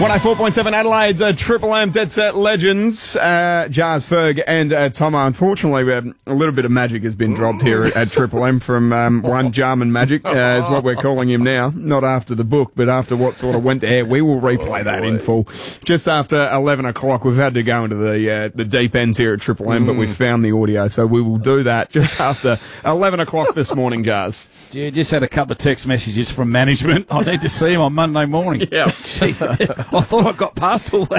104.7 Adelaide's Triple M Dead Set Legends, Jars, Ferg and Tomo. Unfortunately, a little bit of magic has been dropped here at Triple M from one Jarman Magic, is what we're calling him now. Not after the book, but after what sort of went there. We will replay that in full. Just after 11 o'clock, we've had to go into the deep ends here at Triple M, but we've found the audio, so we will do that just after 11 o'clock this morning, Jars. Yeah, just had a couple of text messages from management. I need to see him on Monday morning. Yeah. Gee, I thought I got past all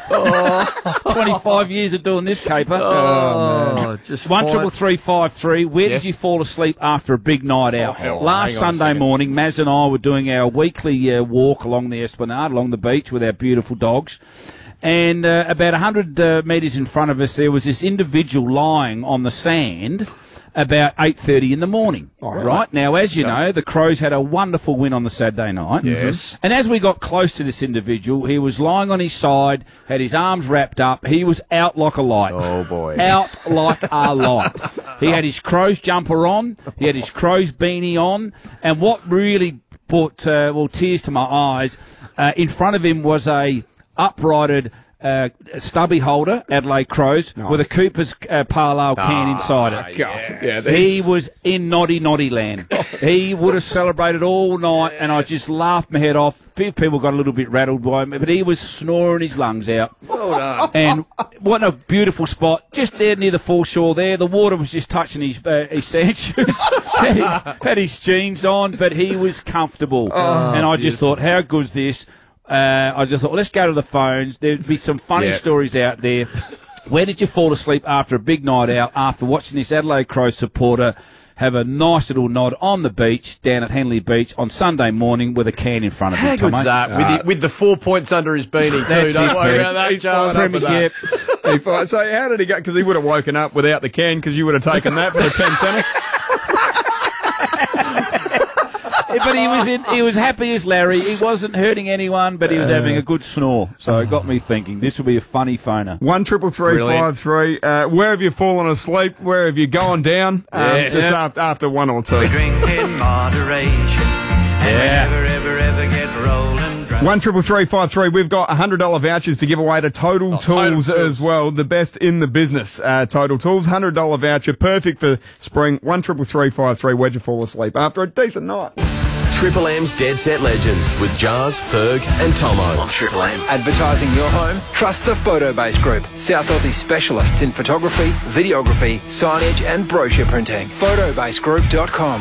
that. 25 years of doing this caper. Just 133353. Where Yes. did you fall asleep after a big night out? hell, Last hang on a Sunday second. morning, Maz and I were doing our weekly walk along the Esplanade, along the beach with our beautiful dogs. And about 100 metres in front of us, there was this individual lying on the sand about 8:30 in the morning. Right? Now, as you know, the Crows had a wonderful win on the Saturday night. Yes. And as we got close to this individual, he was lying on his side, had his arms wrapped up. He was out like a light. Oh, boy. Out like a light. He had his Crows jumper on. He had his Crows beanie on. And what really brought, tears to my eyes, in front of him was a uprighted stubby holder, Adelaide Crows, with a Cooper's Pale Ale can inside it. Yeah, He was in naughty land. He would have celebrated all night, and I just laughed my head off. A few people got a little bit rattled by him, but he was snoring his lungs out. Well done. And what a beautiful spot, just there near the foreshore there. The water was just touching his sand shoes. had his jeans on, but he was comfortable. And I just thought, how good's this? I just thought, well, let's go to the phones. There'd be some funny stories out there. Where did you fall asleep after a big night out, after watching this Adelaide Crows supporter have a nice little nod on the beach, down at Henley Beach, on Sunday morning with a can in front of him? How good's that? With the 4 points under his beanie, too. Don't worry about that, Charles. Yep. So how did he go? Because he would have woken up without the can, because you would have taken that for a 10-center. But he was happy as Larry. He wasn't hurting anyone, but he was having a good snore. So it got me thinking, this will be a funny phoner. 133353. Where have you fallen asleep? Where have you gone down? Just after one or two. Drink in moderation. Yeah. Ever get rolling drunk. 133353. We've got $100 vouchers to give away to Total Tools as well. The best in the business. Total Tools, $100 voucher, perfect for spring. 133353. Where'd you fall asleep after a decent night? Triple M's Dead Set Legends with Jars, Ferg and Tomo on Triple M. Advertising your home? Trust the Photobase Group, South Aussie specialists in photography, videography, signage and brochure printing. Photobasegroup.com.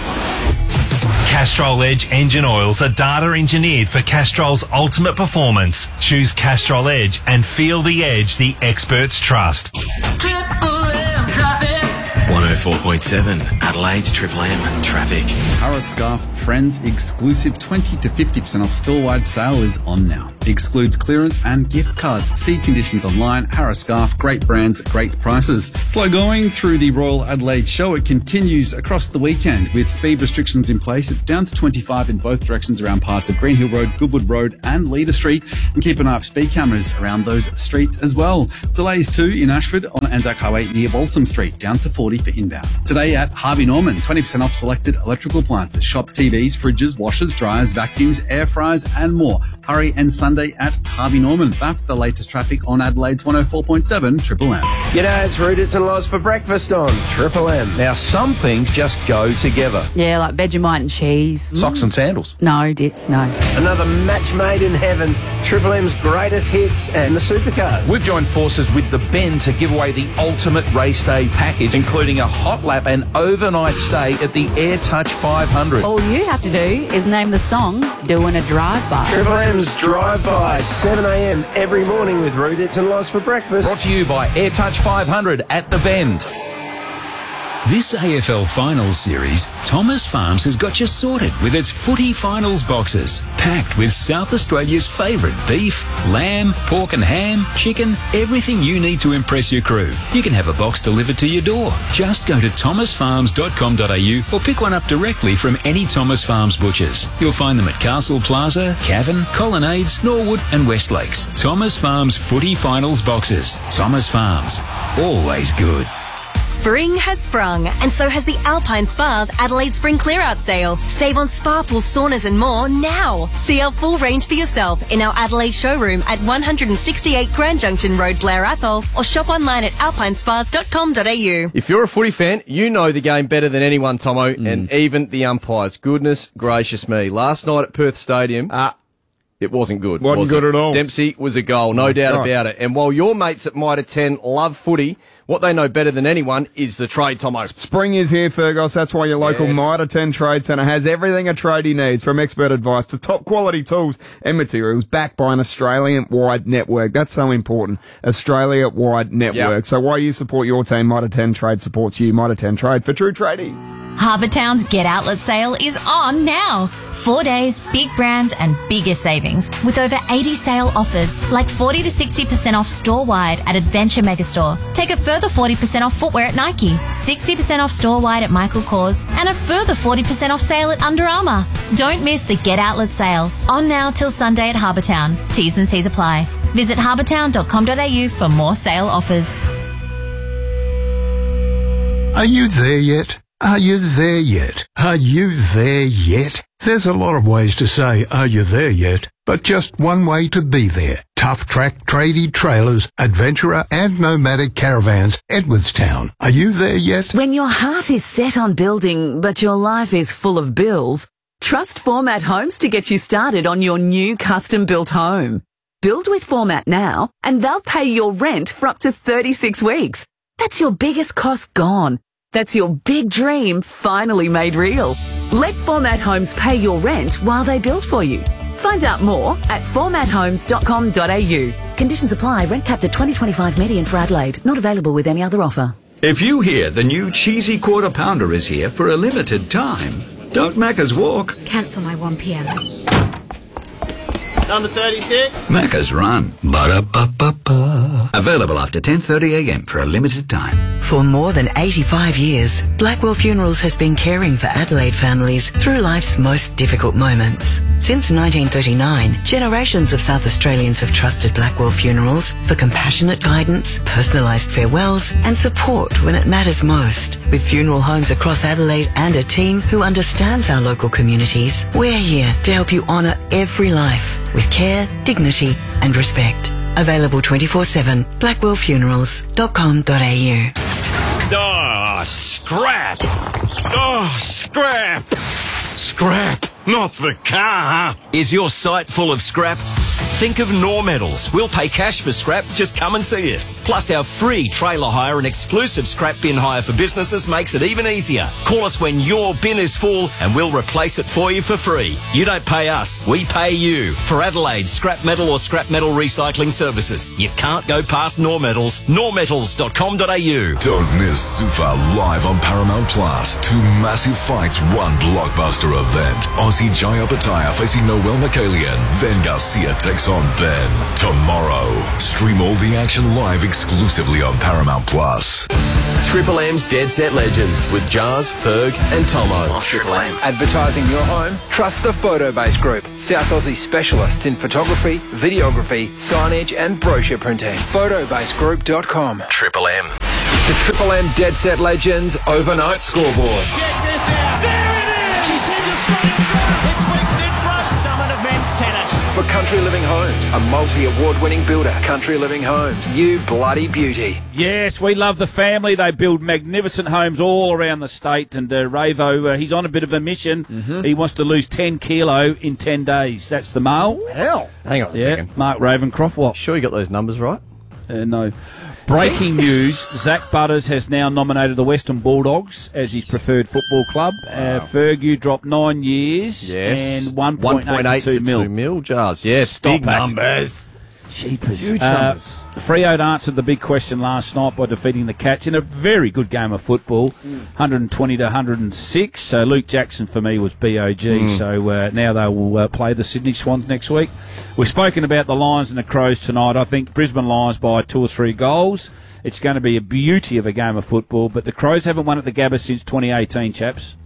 Castrol Edge engine oils are data engineered for Castrol's ultimate performance. Choose Castrol Edge and feel the edge the experts trust. Triple M traffic. 104.7 Adelaide's Triple M Traffic. Harris Scarf Friends exclusive 20 to 50% off store-wide sale is on now. Excludes clearance and gift cards. See conditions online. Harris Scarf, great brands, great prices. Slow going through the Royal Adelaide show. It continues across the weekend with speed restrictions in place. It's down to 25 in both directions around parts of Green Hill Road, Goodwood Road and Leader Street. And keep an eye on speed cameras around those streets as well. Delays too in Ashford on Anzac Highway near Waltham Street, down to 40 for inbound. Today at Harvey Norman, 20% off selected electrical appliances. Shop TVs, fridges, washers, dryers, vacuums, air fryers and more. Hurry and Sunday at Harvey Norman. That's the latest traffic on Adelaide's 104.7 Triple M. G'day, it's Rudits and Loz for breakfast on Triple M. Now, some things just go together. Yeah, like Vegemite and cheese. Socks and sandals. No, Dits, no. Another match made in heaven. Triple M's greatest hits and the supercars. We've joined forces with the Ben to give away the ultimate race day package, including a hot lap and overnight stay at the Air Touch 500. All you have to do is name the song Doing a Drive-By. Triple M's drive-by, 7 a.m. every morning with Rudits and Loz for breakfast. Brought to you by Air Touch 500 at the Bend. This AFL Finals series, Thomas Farms has got you sorted with its footy finals boxes, packed with South Australia's favourite beef, lamb, pork and ham, chicken, everything you need to impress your crew. You can have a box delivered to your door. Just go to thomasfarms.com.au or pick one up directly from any Thomas Farms butchers. You'll find them at Castle Plaza, Cavan, Colonnades, Norwood and West Lakes. Thomas Farms Footy Finals boxes. Thomas Farms. Always good. Spring has sprung, and so has the Alpine Spa's Adelaide Spring Clear-Out Sale. Save on spa pools, saunas and more now. See our full range for yourself in our Adelaide showroom at 168 Grand Junction Road, Blair Athol, or shop online at alpinespas.com.au. If you're a footy fan, you know the game better than anyone, Tomo, and even the umpires. Goodness gracious me. Last night at Perth Stadium, it wasn't good. Wasn't good at all. Dempsey was a goal, no doubt about it. And while your mates at Mitre 10 love footy, what they know better than anyone is the trade, Tomo. Spring is here, Fergus. That's why your local Mitre 10 Trade Centre has everything a tradie needs, from expert advice to top quality tools and materials, backed by an Australian-wide network. That's so important. Australia-wide network. So while you support your team, Mitre 10 Trade supports you. Mitre 10 Trade for true tradies. Harbour Town's Get Outlet sale is on now. 4 days, big brands and bigger savings with over 80 sale offers, like 40 to 60% off store-wide at Adventure Megastore. Take a further 40% off footwear at Nike, 60% off store-wide at Michael Kors, and a further 40% off sale at Under Armour. Don't miss the Get Outlet sale. On now till Sunday at Harbour Town. T's and C's apply. Visit harbourtown.com.au for more sale offers. Are you there yet? Are you there yet? Are you there yet? There's a lot of ways to say, are you there yet? But just one way to be there. Tough Track Tradie Trailers, Adventurer and Nomadic Caravans, Edwardstown. Are you there yet? When your heart is set on building, but your life is full of bills, trust Format Homes to get you started on your new custom-built home. Build with Format now, and they'll pay your rent for up to 36 weeks. That's your biggest cost gone. That's your big dream finally made real. Let Format Homes pay your rent while they build for you. Find out more at formathomes.com.au. Conditions apply. Rent capped at 2025 median for Adelaide. Not available with any other offer. If you hear the new cheesy quarter pounder is here for a limited time, don't Macca's walk. Cancel my 1 p.m. Number 36. Macca's run. Ba-da-ba-ba-ba. Available after 10:30 a.m. for a limited time. For more than 85 years, Blackwell Funerals has been caring for Adelaide families through life's most difficult moments. Since 1939, generations of South Australians have trusted Blackwell Funerals for compassionate guidance, personalised farewells and support when it matters most. With funeral homes across Adelaide and a team who understands our local communities, we're here to help you honour every life with care, dignity and respect. Available 24/7, blackwellfunerals.com.au. Oh, scrap! Oh, scrap! Scrap! Not the car! Is your site full of scrap? Think of Normetals. We'll pay cash for scrap. Just come and see us. Plus our free trailer hire and exclusive scrap bin hire for businesses makes it even easier. Call us when your bin is full and we'll replace it for you for free. You don't pay us, we pay you. For Adelaide scrap metal or scrap metal recycling services, you can't go past Normetals. Normetals.com.au. Don't miss Sufa live on Paramount Plus. 2 massive fights, 1 blockbuster event. Aussie Jaya Bataya facing Noel Mikalian. Then Garcia takes on Ben. Tomorrow. Stream all the action live exclusively on Paramount Plus. Triple M's Dead Set Legends with Jars, Ferg and Tomo. On Triple M. Advertising your home? Trust the Photobase Group. South Aussie specialists in photography, videography, signage and brochure printing. Photobasegroup.com. Triple M. The Triple M Dead Set Legends overnight scoreboard. Check this out. There it is. She sends it straight through. It's weeks in for a summit of men's tennis. For Country Living Homes, a multi-award-winning builder. Country Living Homes, you bloody beauty. Yes, we love the family. They build magnificent homes all around the state. And Ravo, he's on a bit of a mission. He wants to lose 10 kilo in 10 days. That's the male. Hell. Hang on a second. Mark Ravencroft, what? Sure you got those numbers right? No. Breaking news, Zach Butters has now nominated the Western Bulldogs as his preferred football club. Ferg, you dropped 9 years and 1.82 mil. Jars. Yes, Stop big numbers. Jeepers. Huge numbers. Freo answered the big question last night by defeating the Cats in a very good game of football, 120 to 106. So Luke Jackson for me was BOG. So now they will play the Sydney Swans next week. We've spoken about the Lions and the Crows tonight. I think Brisbane Lions by 2 or 3 goals. It's going to be a beauty of a game of football, but the Crows haven't won at the Gabba since 2018, chaps.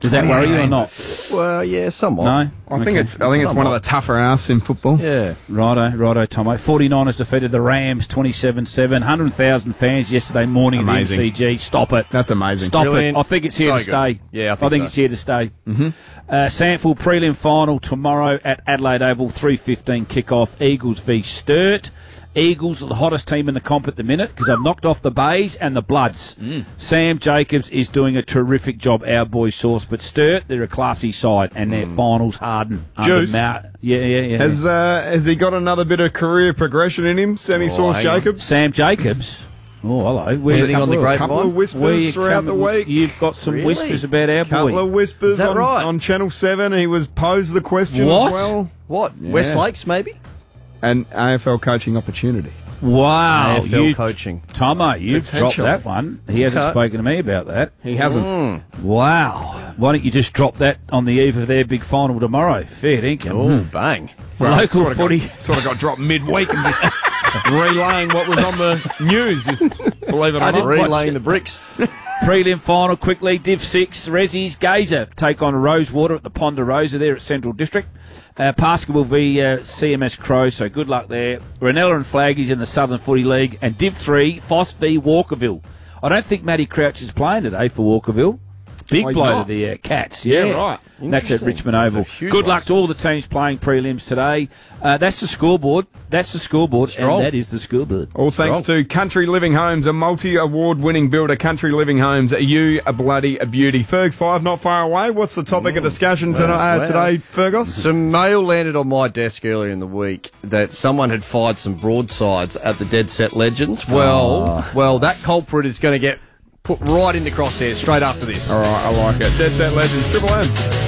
Does that worry you or not? Well, yeah, somewhat. No? I think it's one of the tougher asks in football. Yeah. Righto, Tomo. 49ers defeated the Rams 27-7. 100,000 fans yesterday morning Amazing. at the MCG. Stop it. That's amazing. Stop Brilliant. it. I think it's here So to good. stay. Yeah, I think think so. it's here to stay. Sandford prelim final tomorrow at Adelaide Oval, 3:15 kickoff. Eagles v Sturt. Eagles are the hottest team in the comp at the minute because they've knocked off the Bays and the Bloods. Sam Jacobs is doing a terrific job, our boy Source, but Sturt, they're a classy side and their finals harden. Juice. Yeah. Has he got another bit of career progression in him, Sammy Source hang on. Jacobs? Sam Jacobs. Oh, hello. Anything on the A couple grapevine? of whispers throughout the week. You've got some Really? whispers about our Couple boy. of whispers Is that right? on Channel 7. He was posed the question What? as well. What? Yeah. West Lakes, maybe? An AFL coaching opportunity. Wow. AFL coaching. Tomo, you've dropped Potential. that one. He hasn't Okay. spoken to me about that. He hasn't. Wow. Why don't you just drop that on the eve of their big final tomorrow? Fair dinkum. Oh, bang. Well, it Local sort of footy. got dropped midweek and just relaying what was on the news, believe it or not. Relaying the bricks. Prelim final quickly. Div 6, Rezzies, Gazer take on Rosewater at the Ponderosa there at Central District. Basketball v CMS Crow, so good luck there. Ranella and Flaggies in the Southern Footy League. And Div 3, Foss v Walkerville. I don't think Matty Crouch is playing today for Walkerville. Big he's blow not. to the Cats. Yeah, right. That's at Richmond Oval. That's a huge Good luck loss. to all the teams playing prelims today. That's the scoreboard. Strong. And that is the scoreboard. All thanks to Country Living Homes, a multi-award-winning builder. Country Living Homes, you a bloody a beauty. Fergs 5 not far away. What's the topic of discussion today, Fergus? Some mail landed on my desk earlier in the week that someone had fired some broadsides at the Dead Set Legends. Well, that culprit is going to get put right in the crosshairs straight after this. All right, I like it. Dead Set Legends, Triple M.